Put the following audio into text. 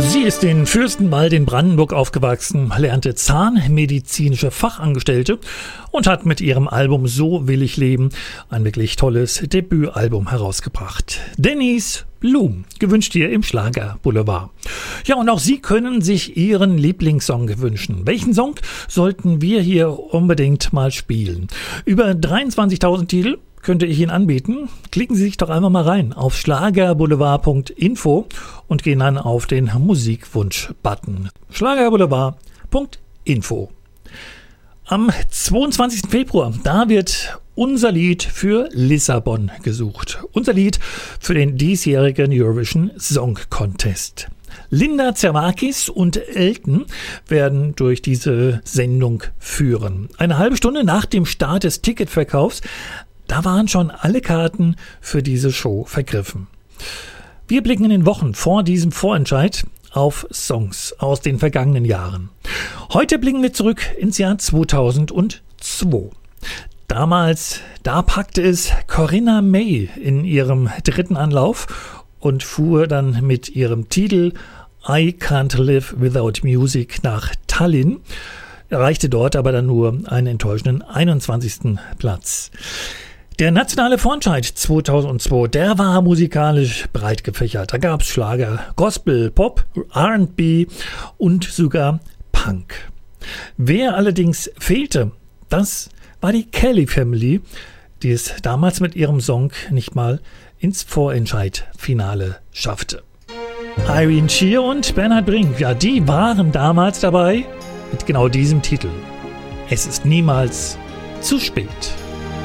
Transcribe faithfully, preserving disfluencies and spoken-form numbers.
Sie ist in Fürstenwald in Brandenburg aufgewachsen, lernte zahnmedizinische Fachangestellte und hat mit ihrem Album So will ich leben ein wirklich tolles Debütalbum herausgebracht. Denise Blum gewünscht ihr im Schlager Boulevard. Ja, und auch Sie können sich Ihren Lieblingssong wünschen. Welchen Song sollten wir hier unbedingt mal spielen? Über dreiundzwanzigtausend Titel könnte ich Ihnen anbieten. Klicken Sie sich doch einfach mal rein auf schlagerboulevard punkt info und gehen dann auf den Musikwunsch-Button. schlagerboulevard punkt info. Am zweiundzwanzigsten Februar, da wird unser Lied für Lissabon gesucht. Unser Lied für den diesjährigen Eurovision Song Contest. Linda Zerwakis und Elton werden durch diese Sendung führen. Eine halbe Stunde nach dem Start des Ticketverkaufs, da waren schon alle Karten für diese Show vergriffen. Wir blicken in den Wochen vor diesem Vorentscheid auf Songs aus den vergangenen Jahren. Heute blicken wir zurück ins Jahr zweitausendzwei. Damals, da packte es Corinna May in ihrem dritten Anlauf und fuhr dann mit ihrem Titel I Can't Live Without Music nach Tallinn, erreichte dort aber dann nur einen enttäuschenden einundzwanzigsten Platz. Der nationale Vorentscheid zweitausendzwei, der war musikalisch breit gefächert. Da gab es Schlager, Gospel, Pop, R and B und sogar Punk. Wer allerdings fehlte, das war die Kelly Family, die es damals mit ihrem Song nicht mal ins Vorentscheid-Finale schaffte. Irene Shear und Bernhard Brink, ja, die waren damals dabei mit genau diesem Titel. Es ist niemals zu spät.